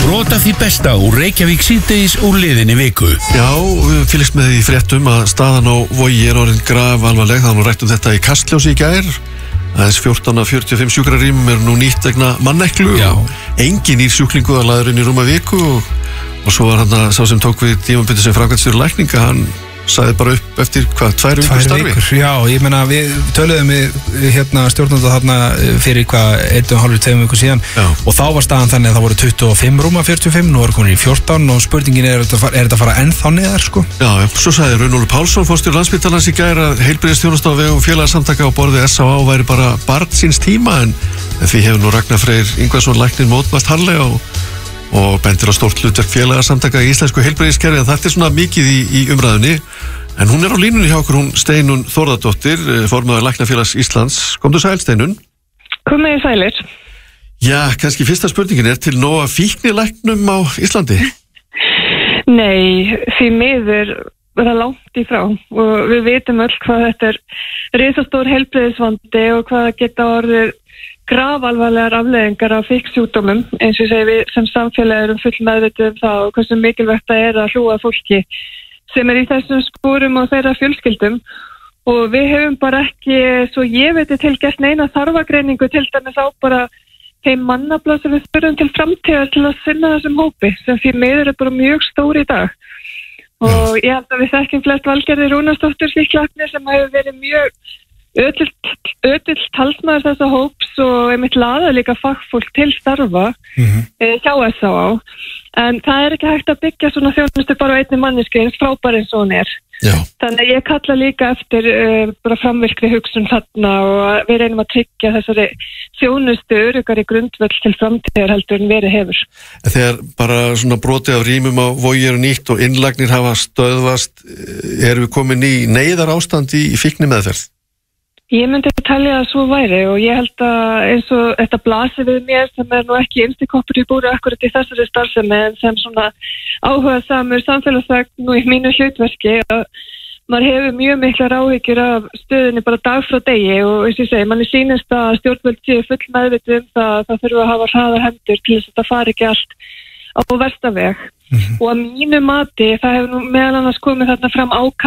Brot af því besta úr Reykjavík síðdegis úr liðinni viku. Já, við fylgst með því fréttum að staðan á Vogi orðin grafalvarleg. Það var rætt þetta í Kastljósi í gær. Aðeins 14 af 45 sjúkrarýmum nú nýtt vegna manneklu. Engin nýr sjúklingu að laður inn í rúma viku og svo var hann sá sem tók við tímabundið sem framkvæmdastjóri lækninga, hann sagði bara upp eftir 2 vikur starfi. Já, ég meina við töluðum við stjórnanda þarna fyrir 1,5-2 vikur síðan og þá var staðan þannig að það voru 25 rúma 45, nú er komin í 14 og spurningin er þetta að fara ennþá neðar sko? Já, svo sagði Runólfur Pálsson, forstjóri Landspítalans í gær að heilbrigðisþjónusta á vegum félagasamtaka á borði SÁA væri bara barn síns tíma en því hefur nú Ragnar Freyr Ingvarsson læknir mótmælt harðlega og bendir á stórt hlutverk félagasamtaka í íslensku heilbrigðiskerfi en þetta er svona mikið í umræðunni en hún er á línunni hjá okkur, hún Steinunn Þórðardóttir, formaður Læknafélags Íslands. Komdu sæl, Steinunn. Komið sælir. Já, kannski fyrsta spurningin er til nóg að fíknilæknum á Íslandi? Nei, því miður er það langt í frá og við vitum öll hvað þetta er risastór heilbrigðisvandi og hvað geta orðið grafalvarlegar afleiðingar af fíksjúkdómum, eins og segi við sem samfélag erum full meðvituð það og hversu mikilvægt það er að hlúa fólki sem er í þessum spórum og þeirra fjölskyldum og við höfum bara ekki, svo ég veit til gert neina þarfagreiningu til dæmis á bara þeim mannafla sem við þurfum til framtíðar til að sinna þessum hópi sem því miður er bara mjög stór í dag og ég held að við þekkjum flest Valgerði Rúnarsdóttir fíknilæknir sem hefur verið mjög ötull talsmaður þessa hóps og einmitt laða líka fagfólk til starfa hjá SÁA en það er ekki hægt að byggja svona þjónustu bara á einni manneski eins frábær eins og hún er. Já. Þannig að ég kalla líka eftir bara framvirkri hugsun þarna og við reynum að tryggja þessari þjónustu öruggari grundvöll til framtíðar heldur en verið hefur. Þegar bara svona brotið af rýmum á Vogi eru nýtt og innlagnir hafa stöðvast, erum við komin í neyðarástand í fíknimeðferð? Ég myndi talja að svo væri og ég held að eins og þetta blasir við mér sem er nú ekki innsti koppur í búri akkurat í þessari starfsemi en sem svona áhugasamur samfélagsþegn og í mínu hlutverki að maður hefur mjög miklar áhyggjur af stöðunni bara dag frá degi og eins og ég segi, manni sýnist að stjórnvöld séu full meðvituð það þurfa að hafa hraðar hendur til þess að það fari ekki allt á versta veg og að mínu mati það hefur nú meðal annars komið þarna fram ákall